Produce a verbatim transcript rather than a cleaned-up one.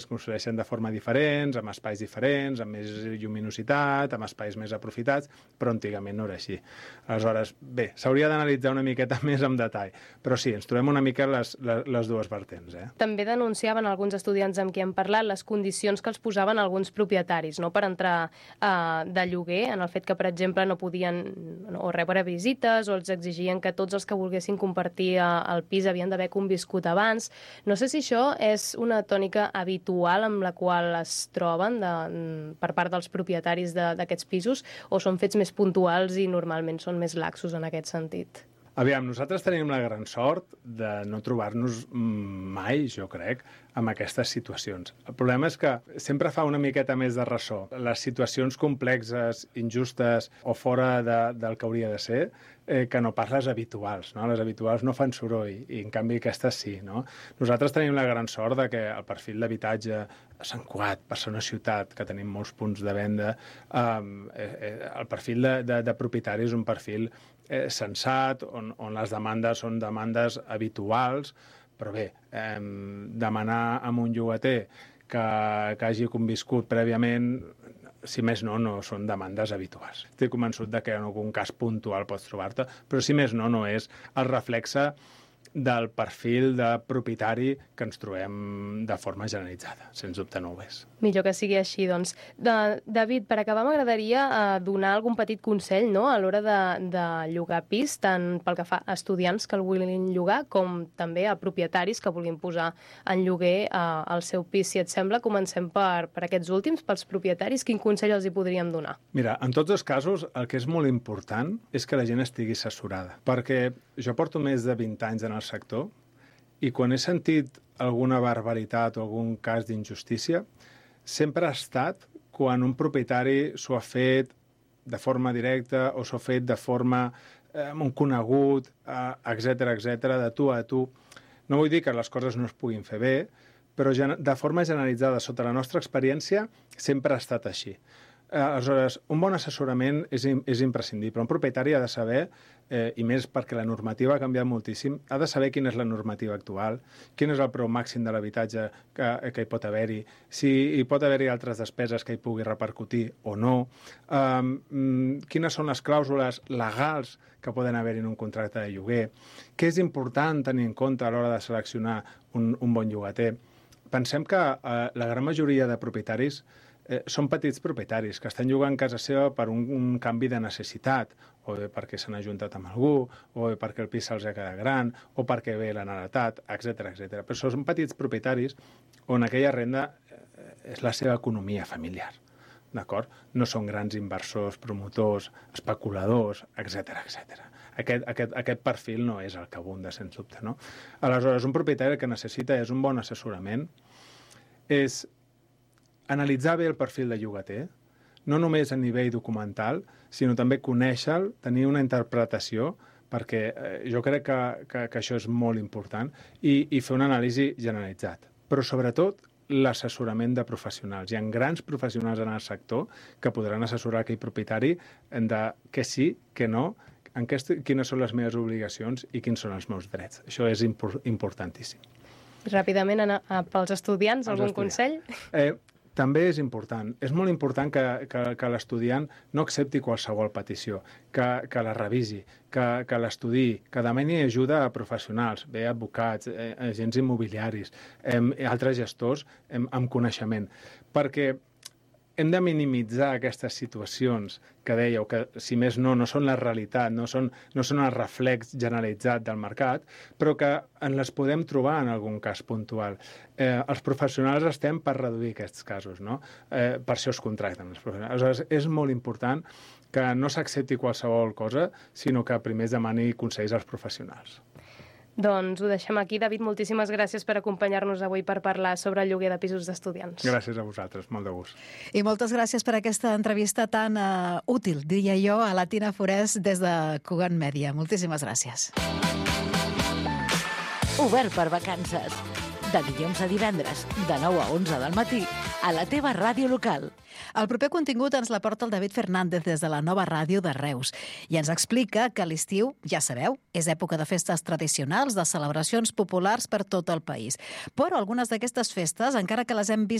construeixen de forma diferents, amb espais diferents, amb més lluminositat, amb espais més aprofitats, però antigament no era així. Aleshores, bé, s'hauria d'analitzar una miqueta més en detall, però sí, ens trobem una mica les, les, les dues vertents. Eh? També denunciaven alguns estudiants amb qui hem parlat les condicions que els posaven alguns propietaris, no?, per entrar uh, de lloguer, en el fet que, per exemple, no podien no, o rebre visites, o els exigien que tots els que volguessin compartir uh, el pis havien d'haver conviscut abans. No sé si això és una tònica habitual amb la qual es troben de, per part dels propietaris d'aquests pisos, o són fets més puntuals i normalment són més laxos en aquest sentit? Aviam, nosaltres tenim la gran sort de no trobar-nos mai, jo crec, amb aquestes situacions. El problema és que sempre fa una miqueta més de ressò. Les situacions complexes, injustes o fora de, del que hauria de ser, eh, que no pas les habituals. No? Les habituals no fan soroll i, en canvi, aquestes sí. No? Nosaltres tenim la gran sort de que el perfil d'habitatge a Sant Cugat, Barcelona ciutat, que tenim molts punts de venda, eh, eh, el perfil de, de, de propietari és un perfil eh, sensat, on, on les demandes són demandes habituals, però bé, eh, demanar a un llogater que, que hagi conviscut prèviament, si més no, no són demandes habituals. Estic convençut de que en algun cas puntual pots trobar-te, però si més no, no és el reflexe del perfil de propietari que ens trobem de forma generalitzada. Sens dubte no ho és. Millor que sigui així, doncs. De, David, per acabar m'agradaria eh, donar algun petit consell, no?, a l'hora de, de llogar pis, tant pel que fa a estudiants que el vulguin llogar, com també a propietaris que vulguin posar en lloguer eh, el seu pis. Si et sembla, comencem per, per aquests últims, pels propietaris. Quin consell els hi podríem donar? Mira, en tots els casos, el que és molt important és que la gent estigui assessorada, perquè jo porto més de vint anys en el sector i quan he sentit alguna barbaritat o algun cas d'injustícia, sempre ha estat quan un propietari s'ho ha fet de forma directa o s'ho ha fet de forma eh, amb un conegut, eh, etcètera, etcètera, de tu a tu. No vull dir que les coses no es puguin fer bé, però de forma generalitzada, sota la nostra experiència, sempre ha estat així. Aleshores, un bon assessorament és, és imprescindible. Un propietari ha de saber, eh, i més perquè la normativa ha canviat moltíssim, ha de saber quina és la normativa actual, quin és el preu màxim de l'habitatge que, que hi pot haver-hi, si hi pot haver-hi altres despeses que hi pugui repercutir o no, um, quines són les clàusules legals que poden haver-hi en un contracte de lloguer, què és important tenir en compte a l'hora de seleccionar un, un bon llogater. Pensem que eh, la gran majoria de propietaris Eh, són petits propietaris que estan llogant casa seva per un, un canvi de necessitat, o bé perquè s'han ajuntat amb algú, o bé perquè el pis se'ls ha quedat gran, o perquè bé l'han heretat, etcètera, etcètera. Però són petits propietaris on aquella renda eh, és la seva economia familiar. D'acord? No són grans inversors, promotors, especuladors, etcètera, etcètera. Aquest, aquest, aquest perfil no és el que abunda, sens dubte. No? Aleshores, un propietari el que necessita és un bon assessorament, és analitzar bé el perfil de llogater, no només a nivell documental, sinó també conèixer-lo, tenir una interpretació, perquè eh, jo crec que, que, que això és molt important, i, i fer una anàlisi generalitzat. Però sobretot l'assessorament de professionals. Hi ha grans professionals en el sector que podran assessorar aquell propietari de què sí, què no, en què, quines són les meves obligacions i quins són els meus drets. Això és impor, importantíssim. Ràpidament, anar pels estudiants, algun consell? Eh, També és important. És molt important que, que, que l'estudiant no accepti qualsevol petició, que, que la revisi, que, que l'estudi, que demani ajuda a professionals, bé, advocats, eh, agents immobiliaris, eh, altres gestors eh, amb coneixement, perquè hem de minimitzar aquestes situacions que dèieu, que si més no, no són la realitat, no són, no són el reflex generalitzat del mercat, però que en les podem trobar en algun cas puntual. Eh, els professionals estem per reduir aquests casos, no? Eh, per això es contracten els professionals. Aleshores, és molt important que no s'accepti qualsevol cosa, sinó que primer es demani consells als professionals. Doncs ho deixem aquí. David, moltíssimes gràcies per acompanyar-nos avui per parlar sobre el lloguer de pisos d'estudiants. Gràcies a vosaltres, molt de gust. I moltes gràcies per aquesta entrevista tan uh, útil, diria jo, a la Tina Forès des de Cugat Mèdia. Moltíssimes gràcies. Obert per vacances. De dilluns a divendres, de nou a onze del matí, a la teva ràdio local. El proper contingut ens l'aporta el David Fernández des de la nova ràdio de Reus i ens explica que l'estiu, ja sabeu, és època de festes tradicionals, de celebracions populars per tot el país. Però algunes d'aquestes festes, encara que les hem vist